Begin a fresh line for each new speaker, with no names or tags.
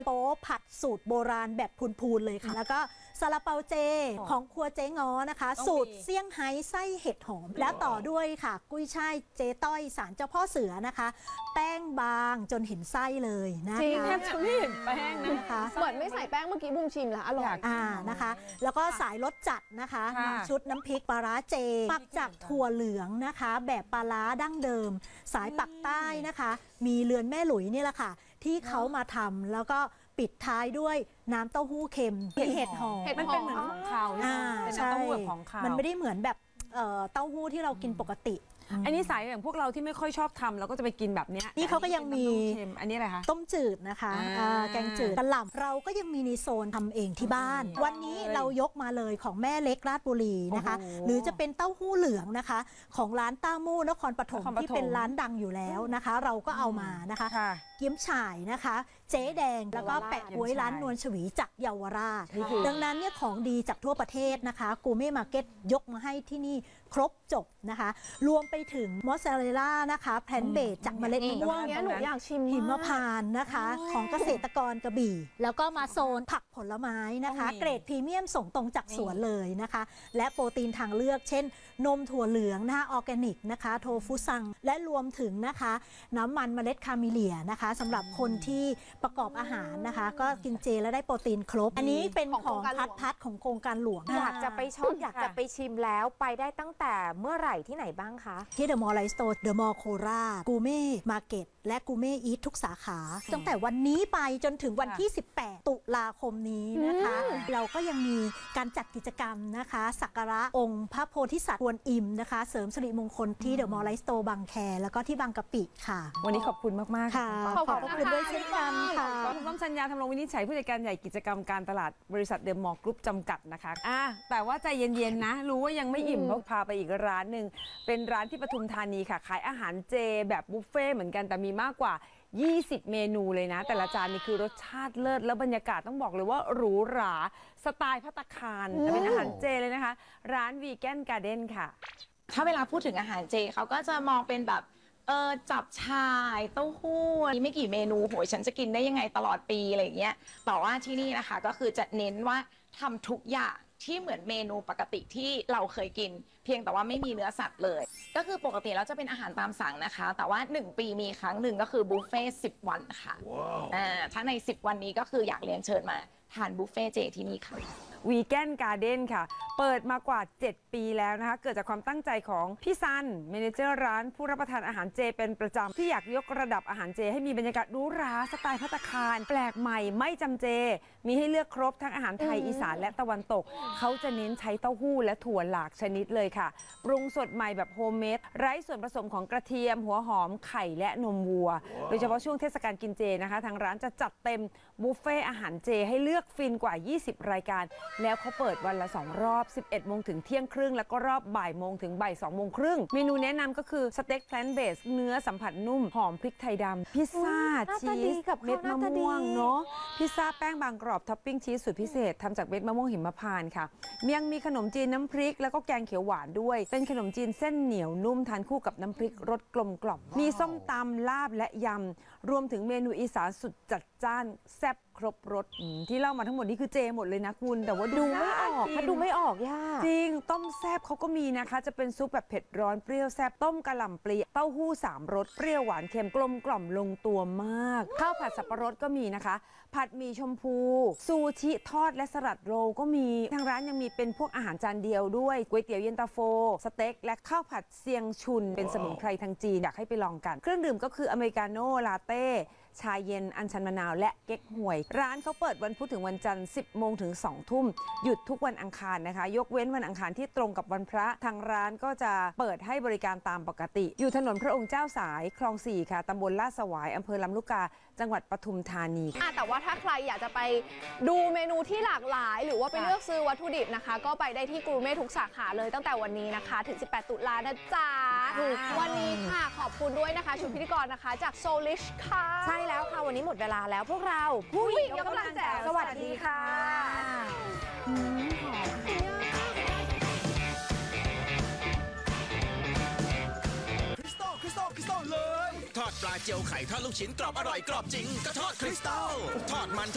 โป๊ผัดสูตรโบราณแบบพูนๆเลยค่ะแล้วก็ซาลาเปาเจของครัวเจ๊ง้อนะคะสูตรเซี่ยงไฮ้ไส้เห็ดหอมแล้วต่อด้วยค่ะกุ้ยช่ายเจ๊ต้อยศาลเจ้าพ่อเสือนะคะแป้งบางจนเห็นไส้เลยนะคะ
จริงแทบจะไม่เห็นแป้ง
นะคะ
เหมือนไม่ใส่แป้งเมื่อกี้บุ้มชิมแล้วอร่อย
นะคะแล้วก็สายรสจัดนะคะชุดน้ำพริกปลาร้าเจหมักจากถั่วเหลืองนะคะแบบปลาร้าดั้งเดิมสายปักใต้นะคะมีเรือนแม่หลุยนี่แหละค่ะที่เขามาทำแล้วก็ปิดท้ายด้วยน้ำเต้าหู้เค็มเห็ดหอม
มันเป็นเหมือนของขาวเป็นน้ำเต้าหู้แบบของขาว
มันไม่ได้เหมือนแบบเต้าหู้ที่เรากินปกติ
อันนี้สายอย่างพวกเราที่ไม่ค่อยชอบทำเราก็จะไปกินแบบนี้
นี่เขาก็ยังมี
อันนี้อะไรคะ
ต้มจืดนะคะแกงจืดกะหล่ำเราก็ยังมีในโซนทำเองที่บ้านวันนี้เรายกมาเลยของแม่เล็กราชบุรีนะคะหรือจะเป็นเต้าหู้เหลืองนะคะของร้านต้ามู่นครปฐมที่เป็นร้านดังอยู่แล้วนะคะเราก็เอามานะคะเกี๊ยมฉ่ายนะคะเจ๊แดงแล้วก็แปะบ๊วยร้านนวลฉวีจากเยาวราชดังนั้นเนี่ยของดีจากทั่วประเทศนะคะกูเม่มาร์เก็ตยกมาให้ที่นี่ครบจบนะคะรวมไปถึงมอสซาเรลล่านะคะแพลนเบสจากเมล็ดมะม่วง
เนี้ยหนูอยากชิม
หิมพานต์นะคะของเกษตรกรกระบี่แล้วก็มาโซนผักผลไม้นะคะเกรดพรีเมียมส่งตรงจากสวนเลยนะคะและโปรตีนทางเลือกเช่นนมถั่วเหลืองนะคะออร์แกนิกนะคะโทฟุซังและรวมถึงนะคะน้ำมันเมล็ดคาเมเลียนะคะสำหรับคนที่ประกอบอาหารนะคะก็กินเจแล้วได้โปรตีนครบอันนี้เป็นของพัดของโครงการหลวง
อยากจะไปชมอยากจะไปชิมแล้วไปได้ตั้งแต่เมื่อไหร่ที่ไหนบ้างคะ
ที่เดอะมอลล์ไลฟ์สโตร์เดอะมอลล์โคราชกูเม่มาร์เก็ตและกูเม่อีททุกสาขาตั้งแต่วันนี้ไปจนถึงวันที่18ตุลาคมนี้นะคะเราก็ยังมีการจัดกิจกรรมนะคะสักการะองค์พระโพธิสัตว์กวนอิมนะคะเสริมสิริมงคลที่เดอะมอลล์ไลฟ์สโตร์บางแคแล้วก็ที่บางกะปิค่ะ
วันนี้ขอบคุณมากๆ
ค่ะขอบคุณด้วยเช่นกันค่ะ
คุณป้อมสัญญาทำรงวินิจฉัยผู้จัดการใหญ่กิจกรรมการตลาดบริษัทเดอะมอลล์กรุ๊ปจำกัดนะคะแต่ว่าใจเย็นๆนะรู้ว่ายังไม่อิ่มเพราะพาไปอีกร้านหนึ่งเป็นร้านที่ปทุมธานีค่ะขายอาหารเจแบบบุฟเฟ่เหมือนกันแต่มีมากกว่า20 เมนูเลยนะแต่ละจานนี่คือรสชาติเลิศแล้วบรรยากาศต้องบอกเลยว่าหรูหราสไตล์ภัตตาคารแต่เป็นอาหารเจเลยนะคะร้านวีแกนการ์เด้นค่ะ
ถ้าเวลาพูดถึงอาหารเจเขาก็จะมองเป็นแบบจับชายเต้าหู้ไม่กี่เมนูโหยฉันจะกินได้ยังไงตลอดปีอะไรอย่างเงี้ยแต่ว่าที่นี่นะคะก็คือจะเน้นว่าทำทุกอย่างที่เหมือนเมนูปกติที่เราเคยกินเพียงแต่ว่าไม่มีเนื้อสัตว์เลยก็คือปกติแล้วจะเป็นอาหารตามสั่งนะคะแต่ว่า1 ปีมีครั้งหนึ่งก็คือบุฟเฟ่10 วันค่ะ ถ้าใน10 วันนี้ก็คืออยากเรียนเชิญมาทานบุฟเฟ่เจที่นี่ค่ะ
วีแกนการ์เด้นค่ะเปิดมากว่า7 ปีแล้วนะคะเกิดจากความตั้งใจของพี่ซันเมเนเจอร์ร้านผู้รับประทานอาหารเจเป็นประจำที่อยากยกระดับอาหารเจให้มีบรรยากาศหรูหราสไตล์ภัตตาคารแปลกใหม่ไม่จำเจมีให้เลือกครบทั้งอาหารไทยอีสานและตะวันตกเขาจะเน้นใช้เต้าหู้และถั่วหลากชนิดเลยค่ะปรุงสดใหม่แบบโฮมเมดไร้ส่วนผสมของกระเทียมหัวหอมไข่และนมวัวโดยเฉพาะช่วงเทศกาลกินเจนะคะทางร้านจะจัดเต็มบุฟเฟ่อาหารเจให้เลือกฟินกว่า20 รายการแล้วเขาเปิดวันละ2 รอบ 11 โมงถึงเที่ยงครึ่งแล้วก็รอบบ่ายโมงถึงบ่าย2 โมงครึ่งเมนูแนะนำก็คือสเต็กแพลนเบสเนื้อสัมผัสนุ่มหอมพริกไทยดำพิซซ่าชีสเม็ดมะม่วงเนาะพิซซ่าแป้งบางกรอบท็อปปิ้งชีสสูตรพิเศษทำจากเม็ดมะม่วงหิมพานต์ค่ะยังมีขนมจีนน้ำพริกแล้วก็แกงเขียวหวานด้วยเป็นขนมจีนเส้นเหนียวนุ่มทานคู่กับน้ำพริกรสกลมกล่อมมีส้มตำลาบและยำรวมถึงเมนูอีสานสุดจัดจ้านแซ่บครบรสที่เล่ามาทั้งหมดนี้คือเจหมดเลยนะคุณแต่ว่าดูไม่ออก
ดูไม่ออกย่า
จริงต้มแซ่บเขาก็มีนะคะจะเป็นซุปแบบเผ็ดร้อนเปรี้ยวแซ่บต้มกะหล่ำปลีเต้าหู้3 รสเปรี้ยวหวานเค็มกลมกล่อมลงตัวมากข้าวผัดสับปะรดก็มีนะคะผัดหมี่ชมพูซูชิทอดและสลัดโรลก็มีทางร้านยังมีเป็นพวกอาหารจานเดียวด้วยก๋วยเตี๋ยวเย็นตาโฟสเต็กและข้าวผัดเซียงชุนเป็นสมุนไพรทางจีนอยากให้ไปลองกันเครื่องดื่มก็คืออเมริกาโน่ลาเต้ชาเย็นอัญชันมะนาวและเก๊กฮวยร้านเขาเปิดวันพุธถึงวันจันทร์10 โมงถึง2 ทุ่มหยุดทุกวันอังคารนะคะยกเว้นวันอังคารที่ตรงกับวันพระทางร้านก็จะเปิดให้บริการตามปกติอยู่ถนนพระองค์เจ้าสายคลอง4ค่ะตำบลลาดสวายอำเภอลำลูกกาจังหวัดปทุมธานี
แต่ว่าถ้าใครอยากจะไปดูเมนูที่หลากหลายหรือว่าไปเลือกซื้อวัตถุดิบนะคะก็ไปได้ที่กูเม่ทุกสาขาเลยตั้งแต่วันนี้นะคะถึง18 ตุลานะจ๊ะวันนี้ค่ะขอบคุณด้วยนะคะชุดพิธีกรนะคะจากโซลิชค่ะ
ใช่แล้วค่ะวันนี้หมดเวลาแล้วพวกเรา
ผู้หญิงยกกำลังแจ๋ว
สวัสดีค่ะ
คริสตัลเลยทอดปลาเจียวไข่ทอดลูกชิ้นกรอบอร่อยกรอบจริงก็ทอดคริสตัลทอดมัน